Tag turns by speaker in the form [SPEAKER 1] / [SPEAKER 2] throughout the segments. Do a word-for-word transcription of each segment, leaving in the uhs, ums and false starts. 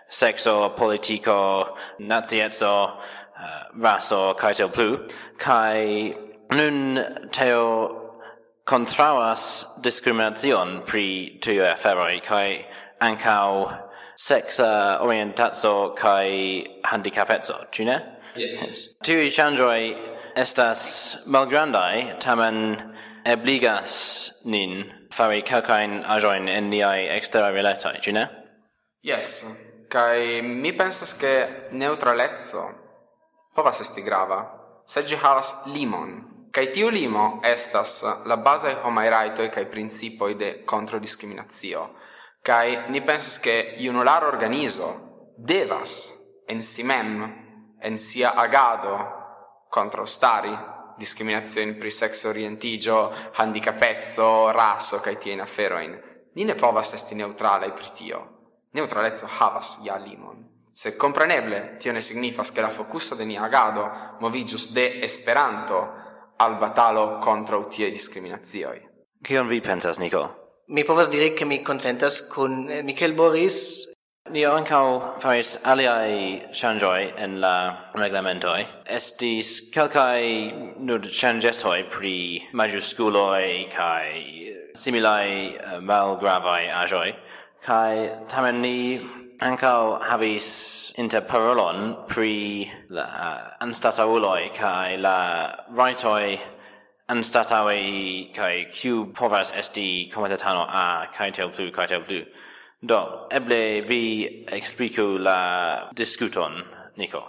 [SPEAKER 1] sexo, politico, naziezo, uh, raso, kai tel plu, kai nun teo contrauas discriminacion pri tio aferoi, kai ancau sexa orientazo kai handicapezo, ĉu ne?
[SPEAKER 2] Yes.
[SPEAKER 1] Tiuj ŝanĝoj estas malgrandaj, tamen ebligas nin fari kelkajn aĵojn en niaj eksteraj rilatoj, ĉu ne?
[SPEAKER 2] Yes. Kai mi pensas ke neutraleco povas esti grava, se ĝi havas limon. Kai tiu limo estas la bazaj homaj rajtoj kaj principoj de kontraŭdiskriminacio. Kai ni pensas ke junularo organizo devas en si mem, en sia agado kontraŭstari diskriminaciojn pri seksorientiĝo, handicapeco, raso kaj tiajn aferojn. Ni ne povas esti neŭtralaj pri tio. Neutraleco havas ja limon. Sed compreneble, tio ne signifas che la focuso de nia agado movigius de Esperanto al batalo contra tie discriminazioi.
[SPEAKER 1] Kion vi pensas, Nico?
[SPEAKER 3] Mi povas diri che mi consentas con Michael Boris.
[SPEAKER 1] Ni ankaŭ faris aliaj ŝanĝoj en la reglamentoj. Estis kelkaj nur ŝanĝetoj pri majuskuloj kaj similaj uh, malgravaj aĵoj. Kai tamen ni ankaŭ havis interparolon pri la anstataŭuloj kaj la rajtoj anstataŭaj kaj kiu povas esti komitatano A kaj tel plu kaj tel plu. Do, eble vi expliku la diskuton, Nico.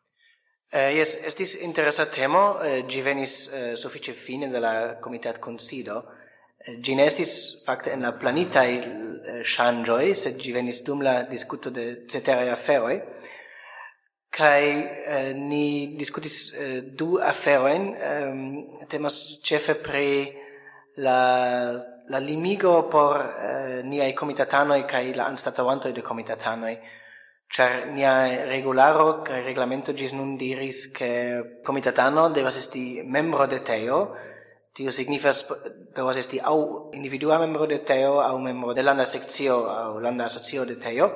[SPEAKER 3] Uh, yes, estis interesa temo, uh, ĝi venis uh, sufiĉe fine de la komitatkunsido. Ĝi ne estis fakte en la planitaj ŝanĝoj, sed ĝi venis dum la diskuto de ceteraj aferoj. Kaj eh, ni diskutis eh, du aferojn, eh, temas ĉefe pri la, la limigo por eh, niaj komitatanoj kaj la anstataŭantoj de komitatanoj. Ĉar nia regularo kaj reglamento ĝis nun diris, ke komitatano devas esti membro de teo. Tio signifas povas esti au individua membro de teo au membro de landa sekcio au landa asocio de teo.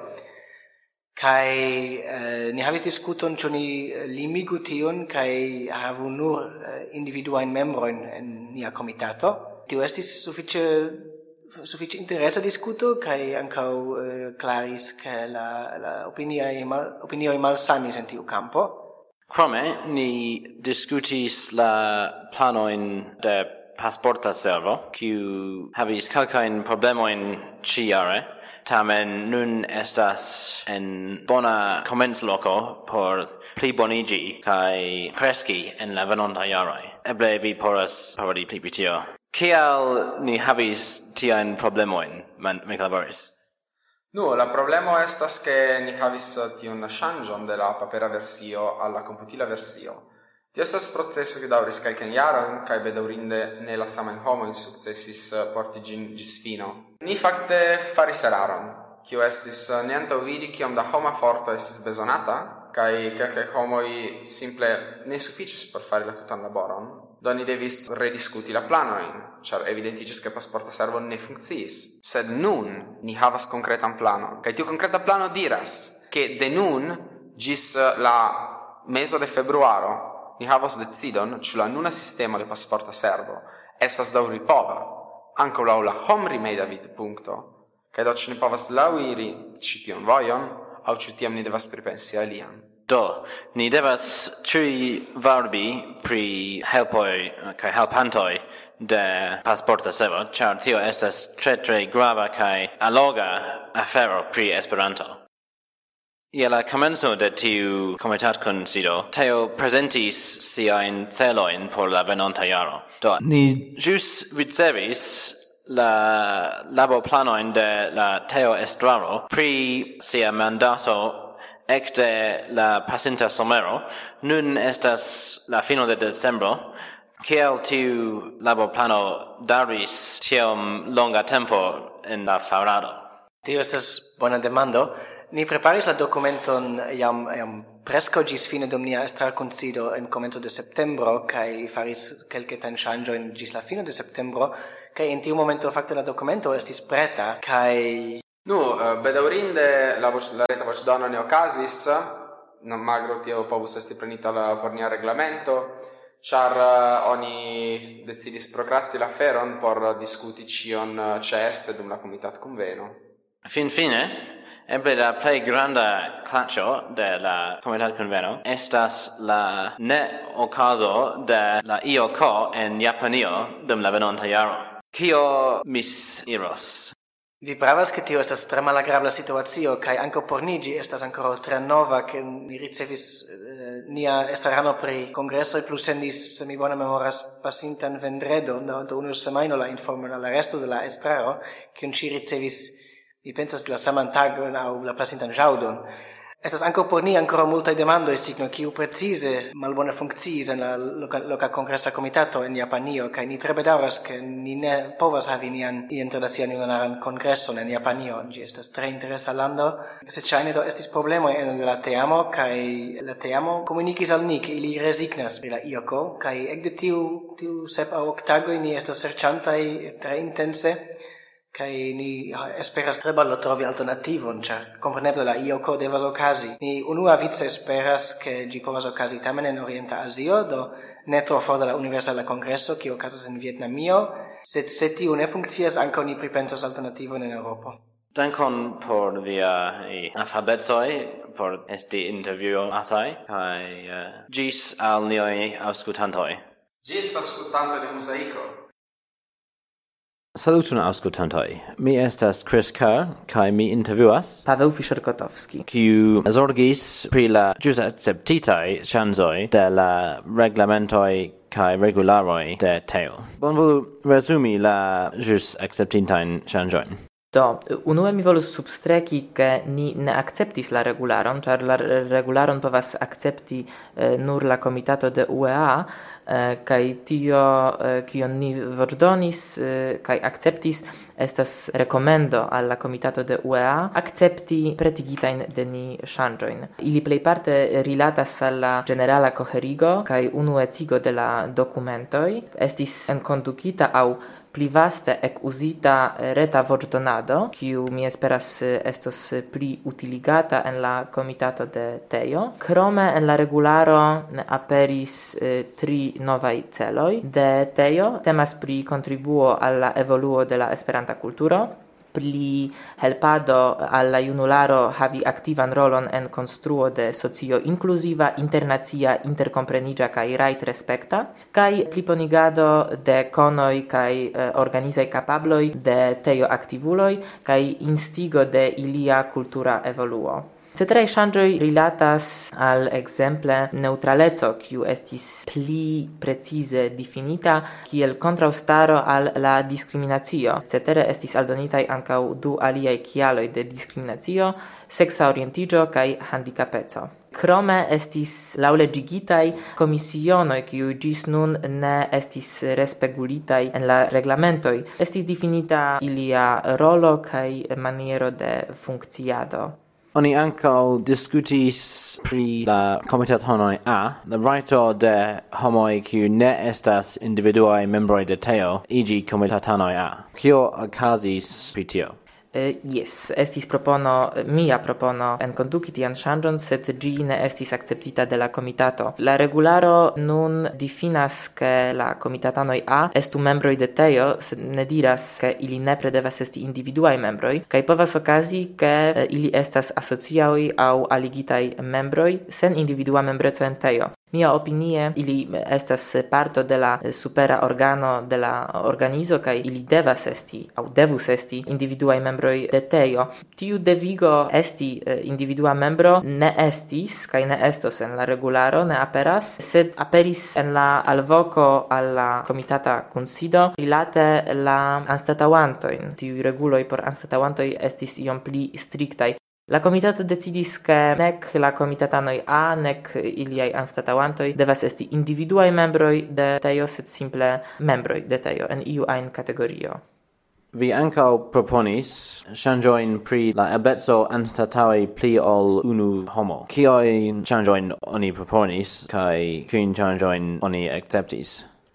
[SPEAKER 3] Kaj eh, ni havis diskuton ĉu ni limigu tion kaj havu nur eh, individuajn membrojn en nia komitato. Tio estis sufiĉe sufiĉe interesa diskuto kaj ankaŭ eh, klaris ke la la opinioj mal opinioj malsamis en tiu kampo.
[SPEAKER 1] Krome, ni diskutis la planoin de pasporta servo, kiu havis kelkajn problemojn ĉiare, tamen nun estas en bona komencloko por pliboniĝi kaj kreski en la venontaj jaroj. Eble vi povas paroli pli pri tio. Kial ni havis tiajn problemojn, Michael Boris?
[SPEAKER 2] Nu, la problemo estas ke ni havis tiun ŝanĝon de la papera versio al la komputila versio. Tio estas proceso kiu daŭris kelkajn jarojn kaj bedaŭrinde ne la samaj homoj sukcesis porti ĝin ĝis fino. Ni fakte faris eraron, kiu estis ne antaŭvidi kiom da homa forto estis bezonata kaj kelkaj homoj simple ne sufiĉis por fari la tutan laboron. Do ni devis rediskuti la planojn, ĉar evidentiĝis ke pasporta servo ne funkciis. Sed nun ni havas konkretan planon, kaj tiu konkreta plano diras, ke de nun ĝis la mezo de februaro ni havas decidon ĉu la nuna sistemo de pasporta servo estas daŭripova, ankaŭ laŭ la homrimeda vidpunkto, kaj do ĉu ni povas laŭiri ĉi tiun vojon, aŭ ĉu tiam ni devas pripensi alian.
[SPEAKER 1] Do, ni devas ĉiuj varbi pri helpoj kaj helpantoj de pasporta servo, ĉar tio estas tre tre grava kaj alloga afero pri Esperanto. Je la komenco de tiu komitatkunsido, Teo prezentis siajn celojn por la venonta jaro. Do, ni ĵus ricevis la laborplanojn de la Teo estraro pri sia mandato ekde la pasinta somero. Nun estas la fino de decembro. Kiel tiu laborplano daŭris tiom longa tempo en la farado?
[SPEAKER 3] Tio estas bona demando. Ni preparis la dokumenton jam, jam preskaŭ ĝis fine dum nia estrarkunsido en komenco de septembro kaj faris kelkajn ŝanĝojn ĝis la fino de septembro kaj en tiu momento fakte la dokumento estis preta kaj
[SPEAKER 2] Nu, uh, bedaŭrinde la, voce, la reta voĉdono ne okazis, malgraŭ tio povus esti prenita la por nia reglamento, ĉar uh, oni decidis prokrasti la aferon por diskuti ĉion uh, ĉeeste dum la komitatkunveno.
[SPEAKER 1] Fin fine, eble la plej granda klaĉo de la komitatkunveno estas la ne okazo de la I O K en Japanio dum la venonta jaro. Kio misiros?
[SPEAKER 3] Vi pravas che tio estas tre malagrabla situacio, kai anko por ni ĝi estas ankoraŭ tre nova, ke ni ricevis eh, nia estrarano pri kongreso plus sendis, se mi bone memoras, pasintan vendredo, no, do unu semajno la informon al la resto de la estraro, kiun ŝi ricevis, mi pensas, la saman tagon aŭ la pasintan ĵaŭdon. Estas ankaŭ por ni ankoraŭ multaj demandoj, signo kiu precize malbone funkciis en la loka, loka kongresa komitato en Japanio, kaj ni tre bedaŭras, ke ni ne povas havi nian internacian junaran kongreson en Japanio. Ĝi estas tre interesa lando, sed ŝajne do estis problemoj en la teamo, kaj la teamo komunikis al ni, ke ili rezignas pri la I O K, kaj ekde tiu tiu sep aŭ ok tagoj ni estas serĉantaj tre intense. Kai ni esperas tre ballo trovi alternativon, ĉar kompreneble la I O K devas okazi. Ni unua vice esperas ke ĝi povas okazi tamen en Orienta Azio, do ne tro for de la Universala Kongreso, kiu okazas en Vietnamio, sed se tiu ne funkcias, ankaŭ ni pripensas alternativon en Eŭropo.
[SPEAKER 1] Dankon por via alfabetoj, por esti intervjuasaj, kaj uh, ĝis al niaj aŭskultantoj.
[SPEAKER 2] Ĝis aŭskultantoj de Muzaiko.
[SPEAKER 1] Salutun aŭskultantoj. Mi estas Chris Kerr kaj mi intervjuas
[SPEAKER 4] Paweł Fischer-Kotowski,
[SPEAKER 1] kiu zorgis pri la ĵus akceptitaj ŝanĝoj de la reglamentoj kaj regularoj de Teo. Bonvolu resumi la ĵus akceptitajn ŝanĝojn.
[SPEAKER 4] Do, unue mi volus substreki, ke ni ne akceptis la regularon, ĉar la regularon povas akcepti eh, nur la komitato de U E A, eh, kaj tio, eh, kion ni voĉdonis eh, kaj akceptis, estas rekomendo al la komitato de U E A akcepti pretigitajn de ni ŝanĝojn. Ili plejparte rilatas al la ĝenerala koherigo kaj unuecigo de la dokumentoj, estis enkondukita aŭ pli vaste ec usita reta voĉdonado, kiu mi esperas estos pli utiligata en la komitato de Teo. Krome en la regularo aperis eh, tri novaj celoj de Teo. Temas pri kontribuo al la evoluo de la Esperanta kulturo, pli helpado al la junularo havi aktivan rolon en konstruo de socio inkluziva, internacia, interkompreniĝa kaj rajt-respekta, kaj pliponigado de konoj kaj eh, organizaj kapabloj de Teo aktivuloj kaj instigo de ilia kultura evoluo. Ceteraj ŝanĝoj rilatas al ekzemple neŭtraleco, kiu estis pli precize difinita kiel kontraŭstaro al la diskriminacio. Cetere estis aldonitaj ankaŭ du aliaj kialoj de diskriminacio: seksa orientiĝo kaj handikapeco. Krome estis laŭleĝigitaj komisionoj, kiuj ĝis nun ne estis respegulitaj en la reglamentoj. Estis difinita ilia rolo kaj maniero de funkciado.
[SPEAKER 1] Oni ankaŭ diskutis pri la komitatanoj A, la rajto de homoj kiuj ne estas individuaj membroj de Teo iĝi komitatanoj A. Kio okazis pri tio?
[SPEAKER 4] Uh, yes, estis propono, mia propono en konduki tian ŝanĝon, sed ĝi ne estis akceptita de la komitato. La regularo nun difinas, ke la komitatanoj A estu membroj de Teo, sed ne diras, ke ili nepre devas esti individuaj membroj, kaj povas okazi, ke uh, ili estas asociaoj aŭ aligitaj membroj sen individua membreco en Teo. Mia opinie, ili estas parto de la supera organo de la organizo kaj ili devas esti aŭ devus esti individuaj membroj de Teo. Tiu devigo esti individua membro ne estis kaj ne estos en la regularo, ne aperas, sed aperis en la alvoko al la komitata kunsido rilate la anstataŭantojn. Tiuj reguloj por anstataŭantoj estis iom pli striktaj. La komitato decidis, ke nek la komitatanoj A, nek iliaj anstataŭantoj devas esti individuaj membroj de Teo, sed simple membroj de Teo en iu ajn kategorio.
[SPEAKER 1] Vi ankaŭ proponis ŝanĝojn pri la ebeco anstataŭe pli ol unu homo. Kiujn ŝanĝojn oni proponis kaj kiujn ŝanĝojn oni akceptis?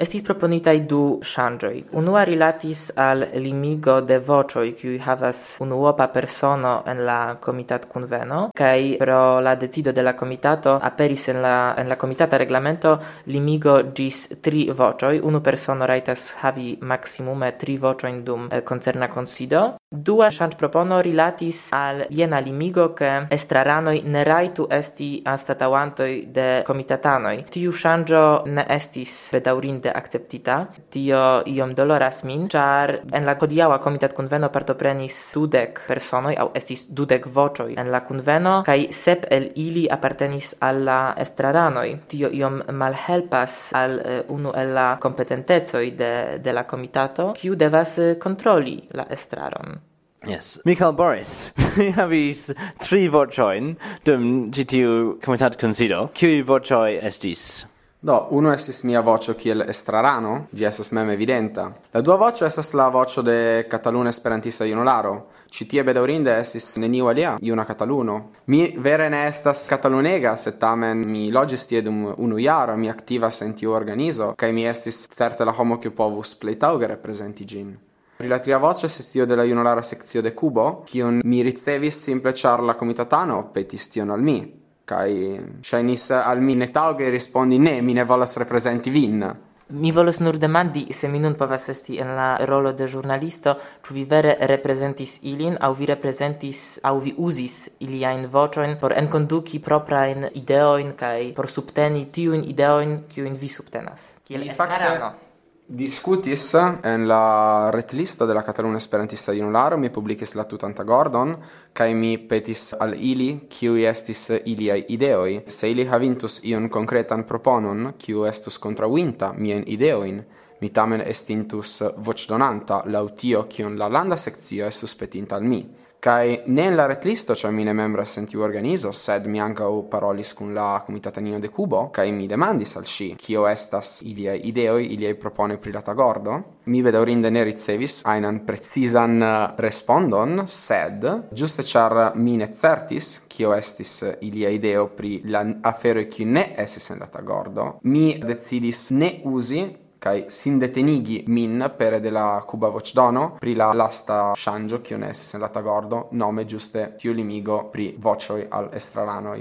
[SPEAKER 4] Estis proponitaj du ŝanĝoj. Unua rilatis al limigo de voĉoj, kiuj havas unuopa persono en la komitatkunveno, kaj pro la decido de la komitato aperis en la en la komitata reglamento limigo ĝis tri voĉoj. Unu persono rajtas havi maksimume tri voĉojn dum eh, koncerna kunsido. Dua ŝanĝpropono rilatis al jena limigo, ke estraranoj ne rajtu esti anstataŭantoj de komitatanoj. Tiu ŝanĝo ne estis bedaŭrinde akceptita. Tio iom doloras min, ĉar en la hodiaŭa komitatkunveno partoprenis dudek personoj aŭ estis dudek voĉoj en la kunveno kaj sep el ili apartenis al la estraranoj. Tio iom malhelpas al uh, unu el la kompetentecoj de, de la komitato, kiu devas uh, kontroli la estraron.
[SPEAKER 1] Yes. Michael Boris, mi havis tri voĉojn dum ĉi tiu komitatkunsido. Kiuj voĉoj estis?
[SPEAKER 2] Do, uno estis mia voĉo kiel estrarano, ĝi estas mem evidenta. La dua voĉo estas la voĉo de Kataluna Esperantista Junularo. Ĉi tie bedaŭrinde estis neniu alia juna kataluno. Mi vere ne estas katalunega, sed tamen mi loĝis tie dum unu jaro, mi aktivas en tiu organizo, kaj mi estis certe la homo kiu povus plej taŭge reprezenti ĝin. Pri la tria voce estis tio de la junulara sekcio de Kubo, kiun mi ricevis simple ĉar la komitatano petis tion al mi. Kaj ŝajnis al mi ne taŭge rispondi ne, mi ne volas reprezenti vin.
[SPEAKER 4] Mi volus nur demandi, se mi nun povas esti en la rolo de ĵurnalisto, ĉu vi vere reprezentis ilin, aŭ vi reprezentis, aŭ vi uzis iliajn voĉojn por enkonduki proprajn ideojn kaj por subteni tiujn ideojn, kiujn vi subtenas. Kiel estrarano.
[SPEAKER 2] Discutis en la retlisto de la Kataluna Esperantista Junularo, mi publikis la tutan tagordon, kaj mi petis al ili, kiuj estis iliaj ideoj. Se ili havintus ion konkretan proponon, kiu estus kontraŭinta miajn ideojn, mi tamen estintus voĉdonanta laŭ tio, kiun la landa sekcio estus petinta al mi. Kai ne en la retlisto, cioè mi ne membras en tiu organizo, sed mi ankaŭ parolis kun la komitatanino de Kubo, kai mi demandis al ŝi, kio estas iliaj ideoj, iliaj proponoj pri la tagordo. Mi bedaŭrinde ne ricevis ajnan precizan respondon, sed ĝuste ĉar mi ne certis, kio estis ilia ideo pri la aferoj kiuj ne estis en la tagordo, mi decidis ne uzi kai sin detenigi min pere de la Kuba voĉdono pri la lasta ŝanĝo kiu ne estis en la tagordo, nome ĝuste tiu limigo pri voĉoj al estraranoj.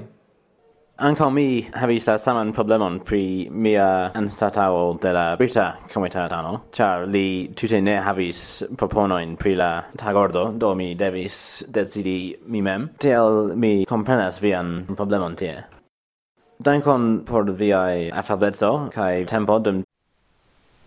[SPEAKER 1] Ankaŭ mi havis la saman problemon pri mia anstataŭo de la brita komitatano, ĉar li tute ne havis proponojn pri la tagordo, do mi devis decidi mi mem. Tiel mi komprenas vian problemon tie. Dankon por viaj afableco kaj tempo dum